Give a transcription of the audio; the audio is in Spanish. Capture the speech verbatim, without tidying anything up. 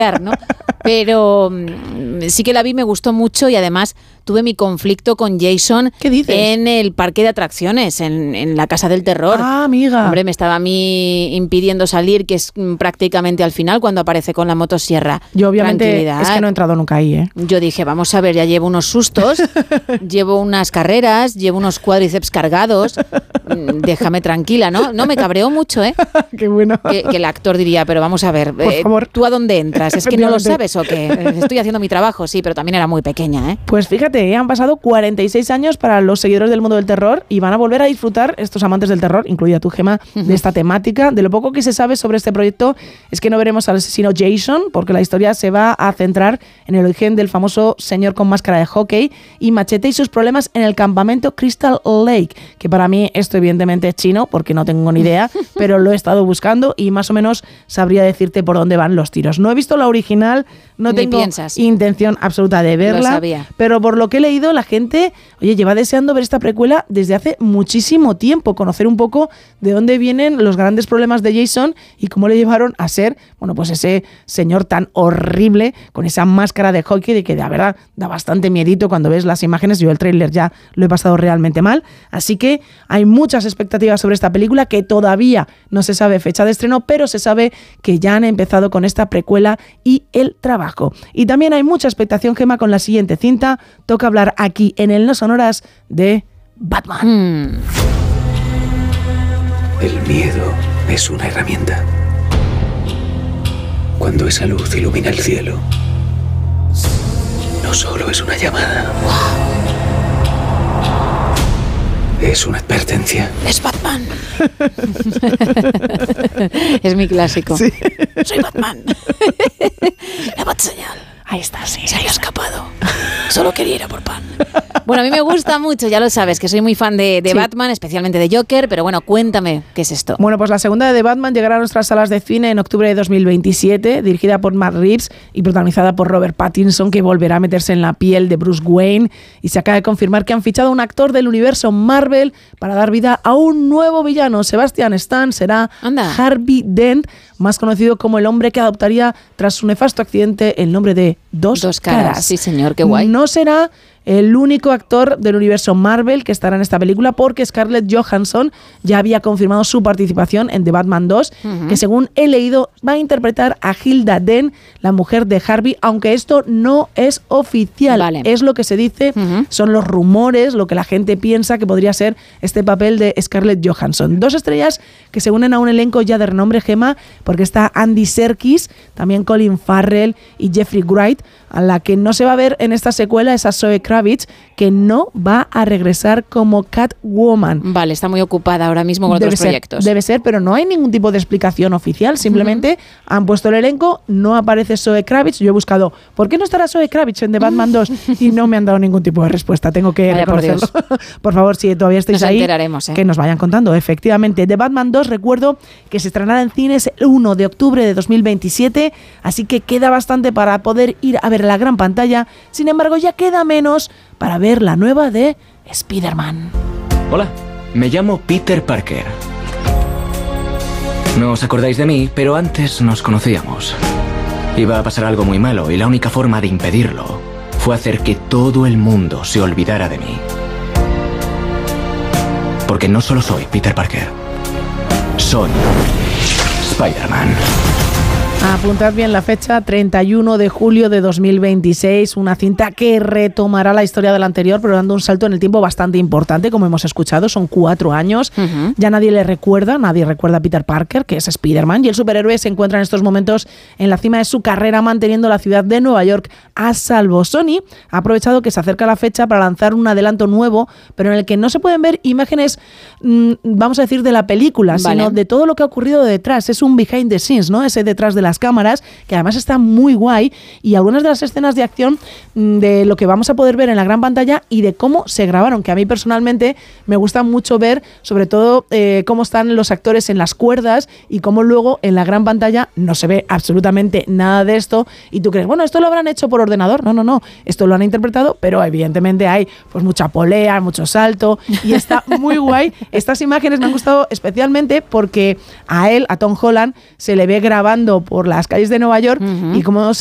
¿no? Pero mmm, sí que la vi, me gustó mucho y además tuve mi conflicto con Jason. ¿Qué dices? En el parque de atracciones, en, en la Casa del Terror. Ah, amiga. Hombre, me estaba a mí impidiendo salir, que es prácticamente al final cuando aparece con la motosierra. Yo obviamente es que no he entrado nunca ahí, ¿eh? Yo dije, vamos a ver, ya llevo unos sustos, llevo unas carreras, llevo unos cuádriceps cargados, déjame tranquila, ¿no? No, me cabreó mucho, ¿eh? Qué bueno. Que, que el actor diría, pero vamos a ver, Por eh, favor. ¿tú a dónde entras? ¿Es que no lo sabes o qué? Estoy haciendo mi trabajo, sí, pero también era muy pequeña, ¿eh? Pues fíjate, han pasado cuarenta y seis años para los seguidores del mundo del terror y van a volver a disfrutar, estos amantes del terror, incluida tu, Gemma, uh-huh. de esta temática. De lo poco que se sabe sobre este proyecto es que no veremos al asesino Jason, porque la historia se va a centrar en el origen del famoso señor con máscara de hockey y machete y sus problemas en el campamento Crystal Lake, que para mí esto evidentemente es chino, porque no tengo ni idea, pero lo he estado buscando y más o menos sabría decirte por dónde van los tiros. No he visto la original, no Ni tengo piensas. intención absoluta de verla, Lo sabía. pero por lo que he leído, la gente, oye, lleva deseando ver esta precuela desde hace muchísimo tiempo, conocer un poco de dónde vienen los grandes problemas de Jason y cómo le llevaron a ser, bueno, pues ese señor tan horrible con esa máscara de hockey de que la verdad da bastante miedito cuando ves las imágenes. Yo el tráiler ya lo he pasado realmente mal, así que hay muchas expectativas sobre esta película que todavía no se sabe fecha de estreno, pero se sabe que ya han empezado con esta precuela y el trabajo. Y también hay mucha expectación, Gemma, con la siguiente cinta. Toca hablar aquí en el No Sonoras de Batman. Mm. El miedo es una herramienta. Cuando esa luz ilumina el cielo, no solo es una llamada, es una advertencia. Es Batman. Es mi clásico. Sí. Soy Batman. La Batseñal. Ahí está, sí. Se había escapado. Solo quería ir a por pan. Bueno, a mí me gusta mucho, ya lo sabes, que soy muy fan de, de sí. Batman, especialmente de Joker, pero bueno, cuéntame, ¿qué es esto? Bueno, pues la segunda de Batman llegará a nuestras salas de cine en octubre de dos mil veintisiete, dirigida por Matt Reeves y protagonizada por Robert Pattinson, que volverá a meterse en la piel de Bruce Wayne, y se acaba de confirmar que han fichado a un actor del universo Marvel para dar vida a un nuevo villano. Sebastian Stan será Anda. Harvey Dent, más conocido como el hombre que adoptaría tras su nefasto accidente el nombre de Dos, Dos caras. caras. Sí, señor, qué guay. No será el único actor del universo Marvel que estará en esta película, porque Scarlett Johansson ya había confirmado su participación en The Batman dos, uh-huh. que según he leído va a interpretar a Hilda Dent, la mujer de Harvey, aunque esto no es oficial. Vale. Es lo que se dice, uh-huh. son los rumores, lo que la gente piensa que podría ser este papel de Scarlett Johansson. Dos estrellas que se unen a un elenco ya de renombre, Gemma, porque está Andy Serkis, también Colin Farrell y Jeffrey Wright. A la que no se va a ver en esta secuela es a Zoe Kravitz, que no va a regresar como Catwoman. Vale, está muy ocupada ahora mismo con debe otros ser, proyectos. Debe ser, pero no hay ningún tipo de explicación oficial. Simplemente uh-huh. han puesto el elenco, no aparece Zoe Kravitz. Yo he buscado, ¿por qué no estará Zoe Kravitz en The Batman dos? Y no me han dado ningún tipo de respuesta. Tengo que Vaya, reconocerlo. Por, por favor, si todavía estáis nos ahí, enteraremos, ¿eh? que nos vayan contando. Efectivamente, The Batman dos, recuerdo que se estrenará en cines el uno de octubre de dos mil veintisiete, así que queda bastante para poder ir a ver la gran pantalla. Sin embargo, ya queda menos para ver la nueva de Spider-Man. Hola, me llamo Peter Parker. No os acordáis de mí, pero antes nos conocíamos. Iba a pasar algo muy malo y la única forma de impedirlo fue hacer que todo el mundo se olvidara de mí. Porque no solo soy Peter Parker, soy Spider-Man. Apuntad bien la fecha, treinta y uno de julio de dos mil veintiséis, una cinta que retomará la historia de la anterior, pero dando un salto en el tiempo bastante importante, como hemos escuchado, son cuatro años. Uh-huh. Ya nadie le recuerda, nadie recuerda a Peter Parker, que es Spider-Man, y el superhéroe se encuentra en estos momentos en la cima de su carrera, manteniendo la ciudad de Nueva York a salvo. Sony ha aprovechado que se acerca la fecha para lanzar un adelanto nuevo, pero en el que no se pueden ver imágenes, mmm, vamos a decir, de la película, vale. sino de todo lo que ha ocurrido detrás. Es un behind the scenes, ¿no? Ese detrás de la cámaras, que además está muy guay, y algunas de las escenas de acción de lo que vamos a poder ver en la gran pantalla y de cómo se grabaron, que a mí personalmente me gusta mucho ver, sobre todo eh, cómo están los actores en las cuerdas y cómo luego en la gran pantalla no se ve absolutamente nada de esto y tú crees, bueno, esto lo habrán hecho por ordenador. No, no, no, esto lo han interpretado, pero evidentemente hay pues mucha polea, mucho salto y está muy guay. Estas imágenes me han gustado especialmente porque a él, a Tom Holland, se le ve grabando por por las calles de Nueva York uh-huh. y cómo